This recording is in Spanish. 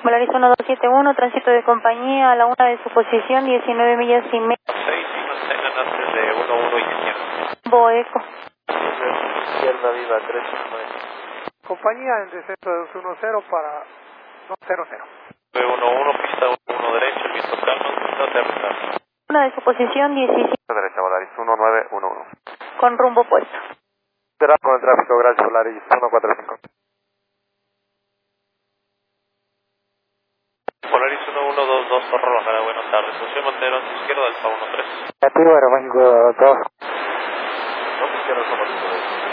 Polaris 1271, tránsito de compañía a la 1 de su posición, 19 millas y media. 6 y mantengan antes de 11 izquierda. Boeco. Izquierda viva 319. Compañía en descenso de 210 para 200. 911, pista 11 derecho, el viento calma, no aterrizar. 1 de su posición, 17. Derecha, Polaris 1911. Con rumbo puesto. Será con el tráfico, gracias, Polaris 145. Polaris 1122, Zorro Bajada, buenas tardes. Función mantener antes izquierda, Alfa 13. Negativo, Aeroméxico 2. No, izquierda, Alfa 13.